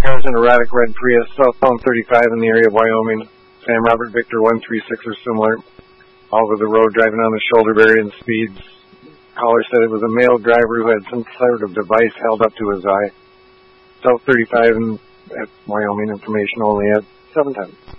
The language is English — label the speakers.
Speaker 1: Cars in erratic red Prius, southbound 35 in the area of Wyoming. Sam Robert Victor 136 or similar. All over the road driving on the shoulder varying speeds. Caller said it was a male driver who had some sort of device held up to his eye. South 35 at Wyoming, information only at 710.